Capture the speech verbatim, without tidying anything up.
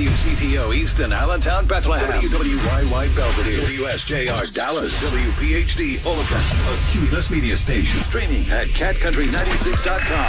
W C T O Easton, Allentown, Bethlehem. W W Y Y Belvedere. W S J R Dallas. W P H D Overcast. A Cumulus Media Station. Streaming at cat country ninety-six dot com.